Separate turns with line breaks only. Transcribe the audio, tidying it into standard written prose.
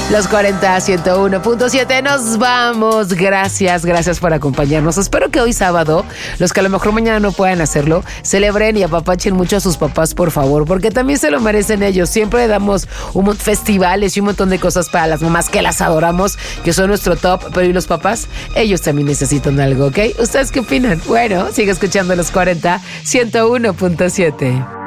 Los 40 101.7, nos vamos. Gracias por acompañarnos. Espero que hoy sábado, los que a lo mejor mañana no puedan hacerlo, celebren y apapachen mucho a sus papás, por favor, porque también se lo merecen ellos. Siempre damos festivales y un montón de cosas para las mamás que las adoramos, que son nuestro top, pero ¿y los papás? Ellos también necesitan algo, ¿ok? ¿Ustedes qué opinan? Bueno, sigue escuchando los 40 101.7.